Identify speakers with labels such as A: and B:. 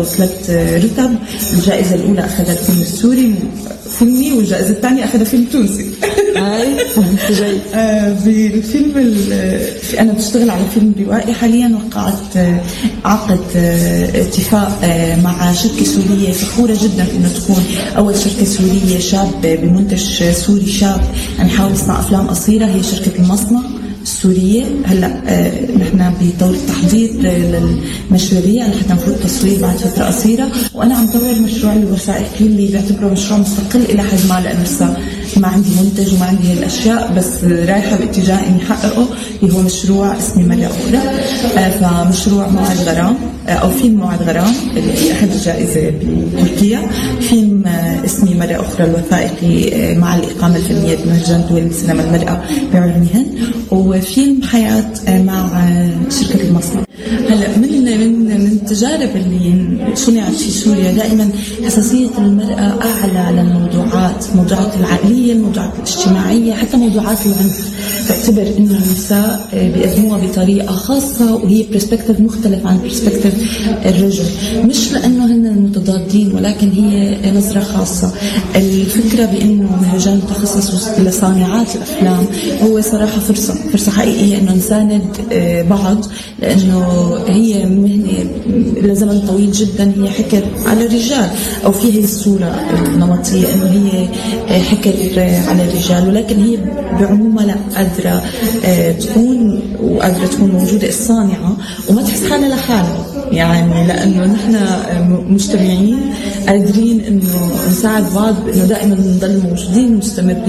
A: ثلاث رتب. الجائزة الأولى أخذها الفيلم السوري فيلمي، والجائزة الثانية أخذها فيلم تونسي. بالفيلم أنا بشتغل على فيلم روائي حاليا. وقعت عقد اتفاق مع شركة سورية فخورة جدا إنه تكون أول شركة سورية شاب بمنتج سوري شاب عم يحاول يصنع أفلام قصيرة، هي شركة المصنع السورية. هلا نحن بطور التحضير للمشروعية اللي حتنفذ تصوير بعد فترة قصيرة، وأنا عم طور مشروع الوثائقي اللي بعتبره مشروع مستقل إلى حد ما، لأنه لسه ما عندي منتج وما عندي هالأشياء، بس رايحة باتجاه إني أحققه، اللي هو مشروع اسمه مرة أخرى. فمشروع موعد غرام أو فيلم موعد غرام اللي أخذ الجائزة بتركيا، فيلم اسمه مرة أخرى الوثائقي مع الإقامة الفنية بمهرجان دول السينما المرأة بعرنيهن، وفيلم حياة مع شركة المصنع. هلا من التجارب اللي صنعت في سوريا دائما حساسية المرأة أعلى على الموضوعات العائلية، الموضوعات الاجتماعية، حتى موضوعات العنف. تعتبر إنه النساء بيقدموها بطريقة خاصة وهي برسبكتيف مختلف عن برسبكتيف الرجل، مش لأنه هن متضادين ولكن هي نظرة خاصة. الفكرة بأنه مهرجان متخصص لصانعات الأفلام هو صراحة فرصة حقيقية إنه نساند بعض، لأنه هي مهنة لزمن طويل جدا هي حكت على الرجال، أو فيها الصورة النمطية إنه هي حكت على الرجال، ولكن هي بعمومها لا قادرة تكون موجودة الصانعة وما تحس حالها لحالها، يعني لأنه نحن مجتمعين قادرين إنه نساعد بعض، إنه دائما نضل موجودين مستمرين.